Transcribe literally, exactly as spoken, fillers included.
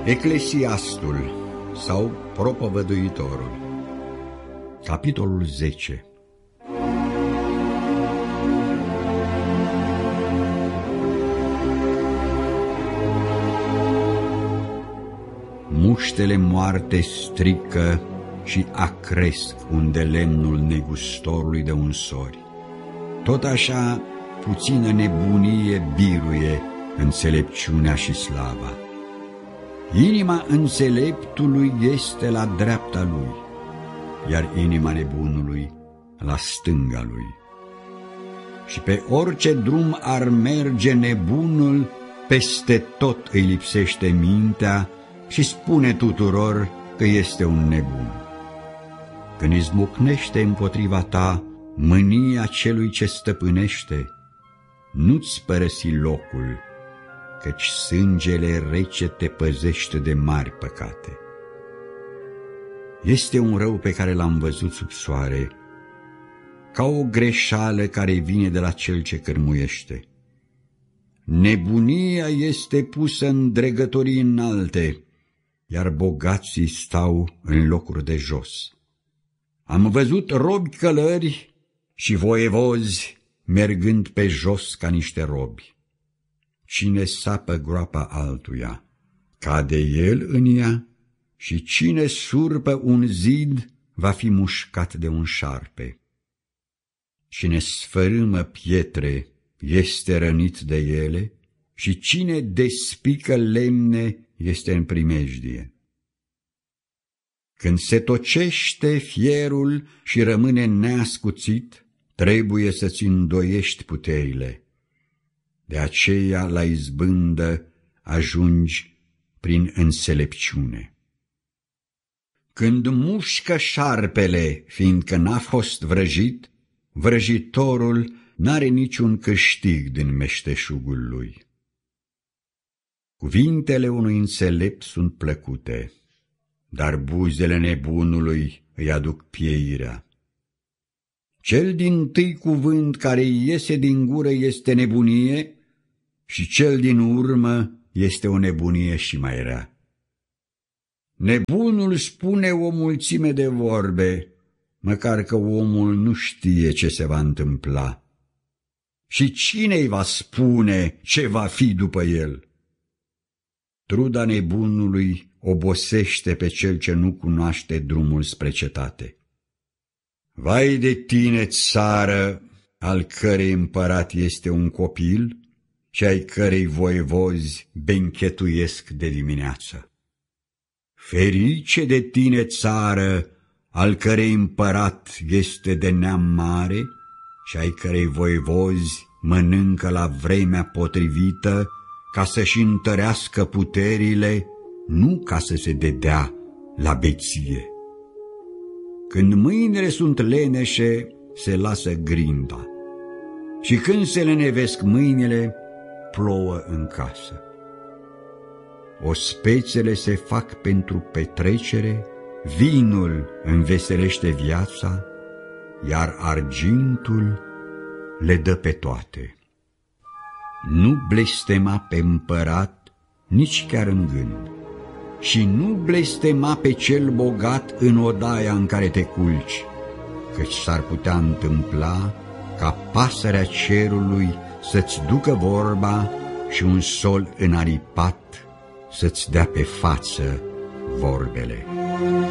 Eclesiastul sau Propovăduitorul, capitolul zece. Muștele moarte strică și acresc unde lemnul negustorului de unsori. Tot așa puțină nebunie biruie înțelepciunea și slava. Inima înțeleptului este la dreapta lui, iar inima nebunului la stânga lui. Și pe orice drum ar merge nebunul, peste tot îi lipsește mintea și spune tuturor că este un nebun. Când izbucnește împotriva ta mânia celui ce stăpânește, nu-ți părăsi locul, căci sângele rece te păzește de mari păcate. Este un rău pe care l-am văzut sub soare, ca o greșeală care vine de la cel ce cârmuiește. Nebunia este pusă în dregătorii înalte, iar bogații stau în locuri de jos. Am văzut robi călări și voievozi mergând pe jos ca niște robi. Cine sapă groapa altuia, cade el în ea, și cine surpă un zid va fi mușcat de un șarpe. Cine sfărâmă pietre este rănit de ele, și cine despică lemne este în primejdie. Când se tocește fierul și rămâne neascuțit, trebuie să-ți îndoiești puterile. De aceea la izbândă ajungi prin înțelepciune. Când mușcă șarpele, fiindcă n-a fost vrăjit, vrăjitorul n-are niciun câștig din meșteșugul lui. Cuvintele unui înțelept sunt plăcute, dar buzele nebunului îi aduc pieirea. Cel dintâi cuvânt care iese din gură este nebunie, și cel din urmă este o nebunie și mai rea. Nebunul spune o mulțime de vorbe, măcar că omul nu știe ce se va întâmpla. Și cine îi va spune ce va fi după el? Truda nebunului obosește pe cel ce nu cunoaște drumul spre cetate. Vai de tine, țară, al cărei împărat este un copil și ai cărei voievozi benchetuiesc de dimineață. Ferice de tine, țară, al cărei împărat este de neam mare și ai cărei voievozi mănâncă la vremea potrivită, ca să-și întărească puterile, nu ca să se dedea la beție. Când mâinile sunt leneșe, se lasă grinda, și când se lenevesc mâinile, plouă în casă. Ospețele se fac pentru petrecere, vinul înveselește viața, iar argintul le dă pe toate. Nu blestema pe împărat nici chiar în gând, și nu blestema pe cel bogat în odaia în care te culci, căci s-ar putea întâmpla ca pasărea cerului să-ți ducă vorba și un sol înaripat să-ți dea pe față vorbele.